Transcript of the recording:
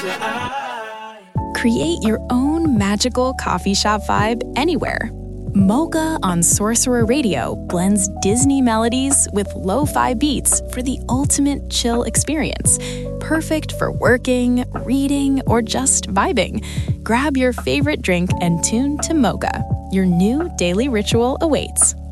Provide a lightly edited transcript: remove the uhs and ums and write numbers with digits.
Create your own magical coffee shop vibe anywhere. Mocha on Sorcerer Radio blends Disney melodies with lo-fi beats for the ultimate chill experience. Perfect for working, reading, or just vibing. Grab your favorite drink and tune to Mocha. Your new daily ritual awaits.